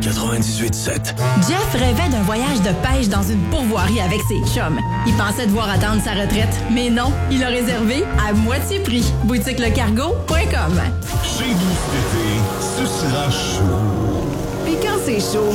98.7. Jeff rêvait d'un voyage de pêche dans une pourvoirie avec ses chums. Il pensait devoir attendre sa retraite, mais non, il a réservé à moitié prix. boutiquelecargo.com. Chez nous cet été, ce sera chaud. Puis quand c'est chaud,